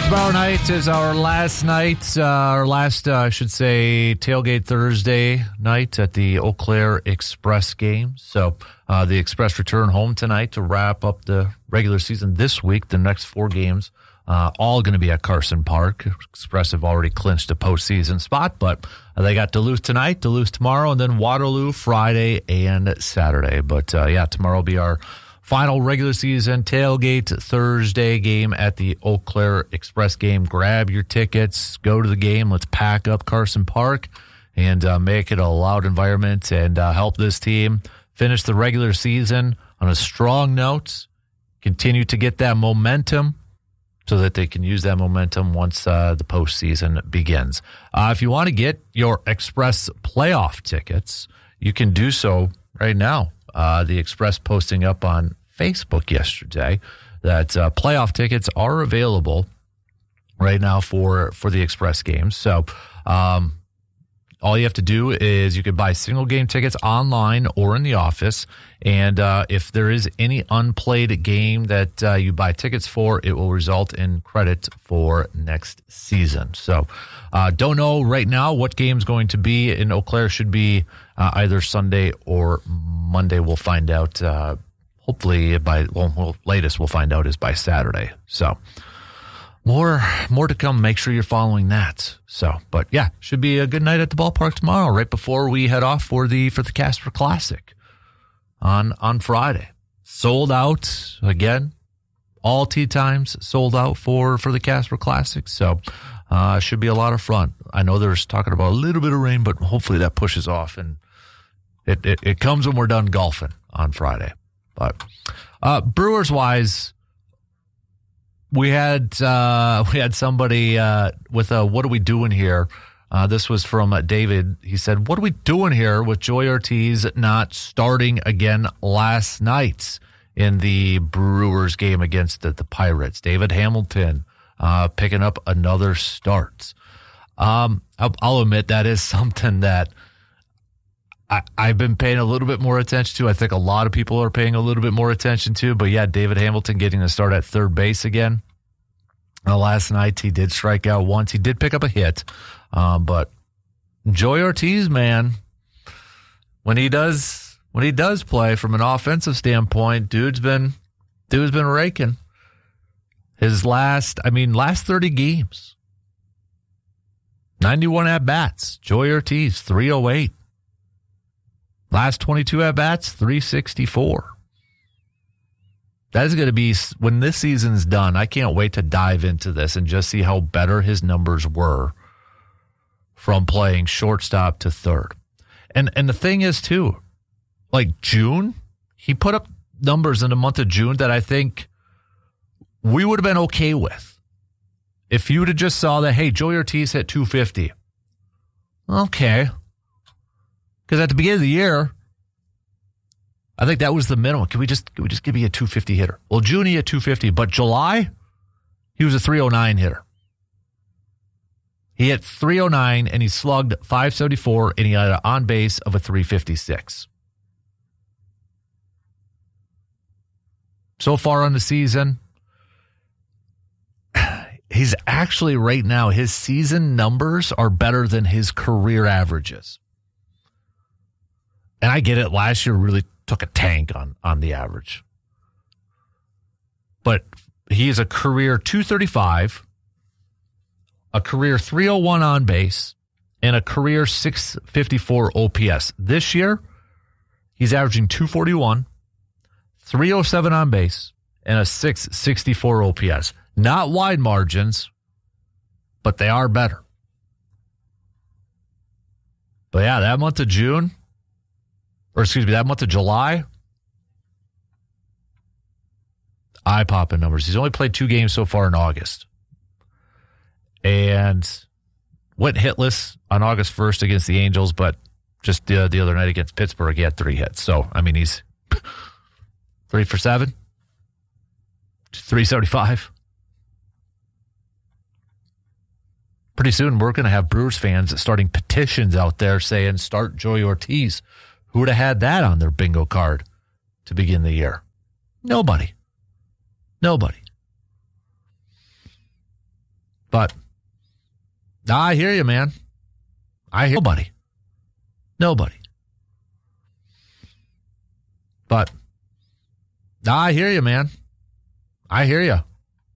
Tomorrow night is our last night, I should say, Tailgate Thursday night at the Eau Claire Express game. So the Express return home tonight to wrap up the regular season this week. The next 4 games, all going to be at Carson Park. Express have already clinched a postseason spot, but they got Duluth tonight, Duluth tomorrow, and then Waterloo Friday and Saturday. But tomorrow will be our final regular season tailgate Thursday game at the Eau Claire Express game. Grab your tickets, go to the game. Let's pack up Carson Park and make it a loud environment and help this team finish the regular season on a strong note, continue to get that momentum so that they can use that momentum once the postseason begins. If you want to get your Express playoff tickets, you can do so right now. The Express posting up on Facebook yesterday that playoff tickets are available right now for the Express games. So all you have to do is you can buy single game tickets online or in the office. And if there is any unplayed game that you buy tickets for, it will result in credit for next season. So don't know right now what game's going to be in Eau Claire. Should be either Sunday or Monday. We'll find out hopefully latest we'll find out is by Saturday. So more to come. Make sure you're following that. So, but yeah, should be a good night at the ballpark tomorrow, right before we head off for the Casper Classic on Friday. Sold out again. All tee times sold out for the Casper Classic. So, should be a lot of fun. I know there's talking about a little bit of rain, but hopefully that pushes off and it comes when we're done golfing on Friday. But Brewers wise, we had somebody with a "What are we doing here?" This was from David. He said, "What are we doing here with Joey Ortiz not starting again last night in the Brewers game against the Pirates?" David Hamilton picking up another start. I'll admit that is something that I've been paying a little bit more attention to. I think a lot of people are paying a little bit more attention to. But yeah, David Hamilton getting a start at third base again. Last night he did strike out once. He did pick up a hit. But Joey Ortiz, man, when he does play from an offensive standpoint, dude's been raking. His last 30 games, 91 at bats. Joey Ortiz, 308. Last 22 at-bats, 364. That is going to be, when this season's done, I can't wait to dive into this and just see how better his numbers were from playing shortstop to third. And the thing is, too, like June, he put up numbers in the month of June that I think we would have been okay with. If you would have just saw that, hey, Joey Ortiz hit 250. Okay. Because at the beginning of the year, I think that was the minimum. Can we just give you a 250 hitter? Well, June he hit 250, but July, he was a 309 hitter. He hit 309 and he slugged 574 and he had an on base of a 356. So far on the season, he's actually right now, his season numbers are better than his career averages. And I get it, last year really took a tank on the average. But he is a career 235, a career 301 on base, and a career 654 OPS. This year, he's averaging 241, 307 on base, and a 664 OPS. Not wide margins, but they are better. But yeah, that month of July, eye-popping numbers. He's only played 2 games so far in August. And went hitless on August 1st against the Angels, but just the other night against Pittsburgh, he had 3 hits. So, he's 3 for 7, 375. Pretty soon, we're going to have Brewers fans starting petitions out there saying, start Joey Ortiz. Who would have had that on their bingo card to begin the year? Nobody. But I hear you, man. I hear nobody. But I hear you, man. I hear you.